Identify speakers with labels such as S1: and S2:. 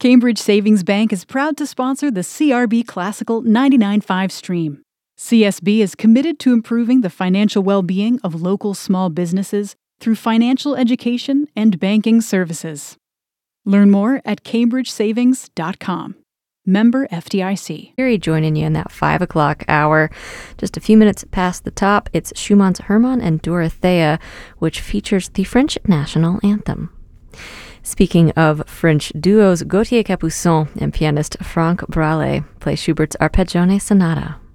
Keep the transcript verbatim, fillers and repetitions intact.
S1: Cambridge Savings Bank is proud to sponsor the C R B Classical ninety-nine point five stream. C S B is committed to improving the financial well-being of local small businesses through financial education and banking services. Learn more at cambridge savings dot com. Member F D I C.
S2: Here joining you in that five o'clock hour. Just a few minutes past the top, it's Schumann's Hermann and Dorothea, which features the French national anthem. Speaking of French duos, Gauthier Capuçon and pianist Franck Bralet play Schubert's Arpeggione Sonata.